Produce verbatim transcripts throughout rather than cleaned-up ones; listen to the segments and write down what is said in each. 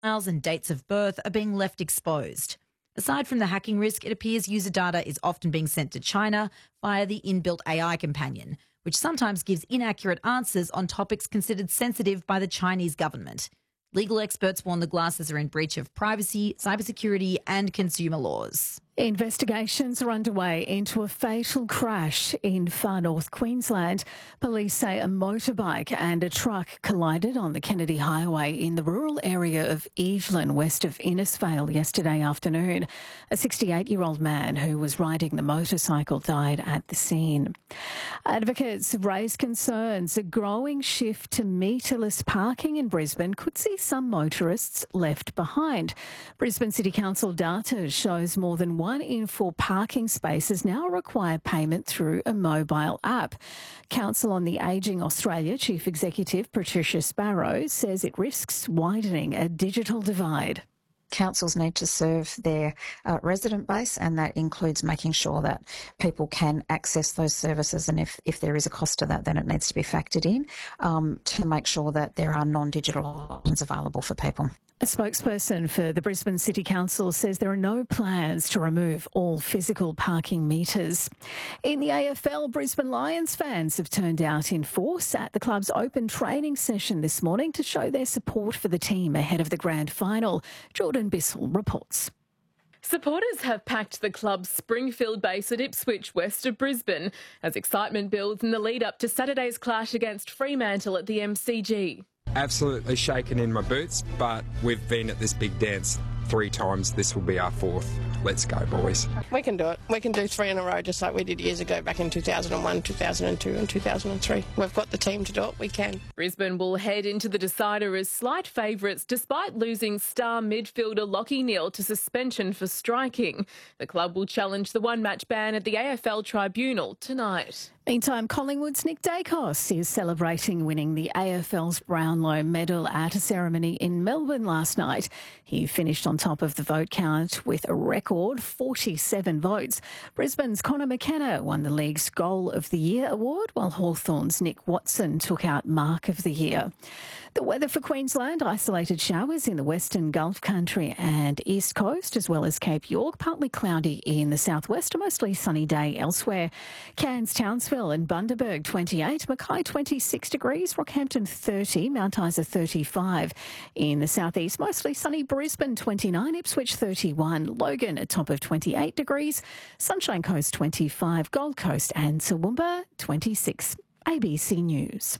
emails and dates of birth are being left exposed. Aside from the hacking risk, it appears user data is often being sent to China via the inbuilt A I companion, which sometimes gives inaccurate answers on topics considered sensitive by the Chinese government. Legal experts warn the glasses are in breach of privacy, cybersecurity and consumer laws. Investigations are underway into a fatal crash in far north Queensland. Police say a motorbike and a truck collided on the Kennedy Highway in the rural area of Evelyn, west of Innisfail, yesterday afternoon. A sixty-eight-year-old man who was riding the motorcycle died at the scene. Advocates have raised concerns a growing shift to meterless parking in Brisbane could see some motorists left behind. Brisbane City Council data shows more than one in four parking spaces now require payment through a mobile app. Council on the Ageing Australia Chief Executive Patricia Sparrow says it risks widening a digital divide. Councils need to serve their uh, resident base, and that includes making sure that people can access those services, and if, if there is a cost to that, then it needs to be factored in um, to make sure that there are non-digital options available for people. A spokesperson for the Brisbane City Council says there are no plans to remove all physical parking meters. In the A F L, Brisbane Lions fans have turned out in force at the club's open training session this morning to show their support for the team ahead of the grand final. Jordan Bissell reports. Supporters have packed the club's Springfield base at Ipswich, west of Brisbane, as excitement builds in the lead up to Saturday's clash against Fremantle at the M C G. Absolutely shaking in my boots, but we've been at this big dance three times. This will be our fourth. Let's go, boys. We can do it. We can do three in a row just like we did years ago back in two thousand one, two thousand two and two thousand three. We've got the team to do it. We can. Brisbane will head into the decider as slight favourites despite losing star midfielder Lachie Neale to suspension for striking. The club will challenge the one-match ban at the A F L Tribunal tonight. Meantime, Collingwood's Nick Dacos is celebrating winning the A F L's Brownlow medal at a ceremony in Melbourne last night. He finished on top of the vote count with a record forty-seven votes. Brisbane's Connor McKenna won the league's Goal of the Year award, while Hawthorn's Nick Watson took out Mark of the Year. The weather for Queensland: isolated showers in the Western Gulf Country and East Coast, as well as Cape York. Partly cloudy in the southwest, a mostly sunny day elsewhere. Cairns, Townsville and Bundaberg twenty-eight, Mackay twenty-six degrees, Rockhampton thirty, Mount Isa thirty-five. In the southeast, mostly sunny Brisbane twenty-nine, Ipswich thirty-one, Logan at top of twenty-eight degrees, Sunshine Coast twenty-five, Gold Coast and Toowoomba twenty-six. A B C News.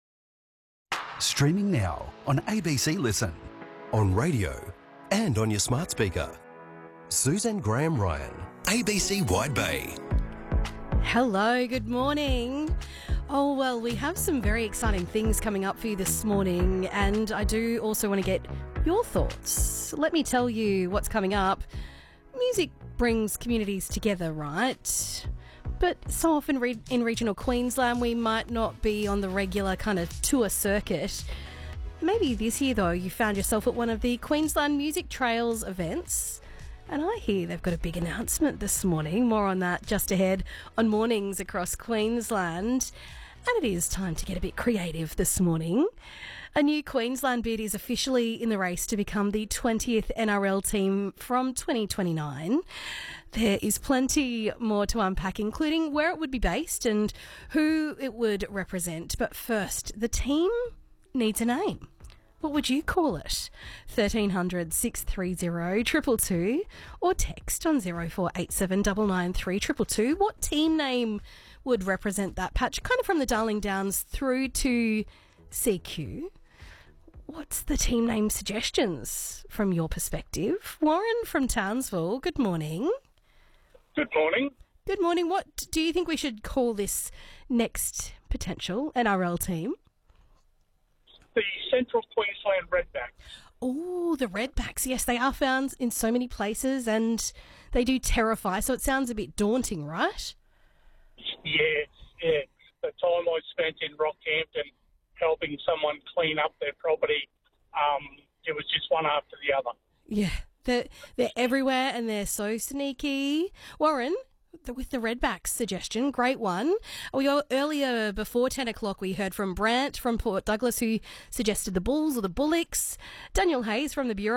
Streaming now on A B C Listen, on radio and on your smart speaker. Suzanne Graham Ryan, A B C Wide Bay. Hello, good morning. Oh, well, we have some very exciting things coming up for you this morning, and I do also want to get your thoughts. Let me tell you what's coming up. Music brings communities together, right? But so often re- in regional Queensland, we might not be on the regular kind of tour circuit. Maybe this year, though, you found yourself at one of the Queensland Music Trails events. And I hear they've got a big announcement this morning. More on that just ahead on Mornings Across Queensland. And it is time to get a bit creative this morning. A new Queensland bid is officially in the race to become the twentieth N R L team from twenty twenty-nine. There is plenty more to unpack, including where it would be based and who it would represent. But first, the team needs a name. What would you call it? thirteen hundred, six three zero, two two two or text on zero four eight seven nine nine three two two two. What team name would represent that patch? Kind of from the Darling Downs through to C Q. What's the team name suggestions from your perspective? Warren from Townsville, good morning. Good morning. Good morning. What do you think we should call this next potential N R L team? The Central Queensland Redbacks. Oh, the Redbacks. Yes, they are found in so many places and they do terrify, so it sounds a bit daunting, right? Yes, yeah. The time I spent in Rockhampton helping someone clean up their property, um, it was just one after the other. Yeah, they're, they're everywhere and they're so sneaky. Warren, the, with the Redbacks suggestion, great one. We earlier before ten o'clock we heard from Brant from Port Douglas who suggested the Bulls or the Bullocks. Daniel Hayes from the Bureau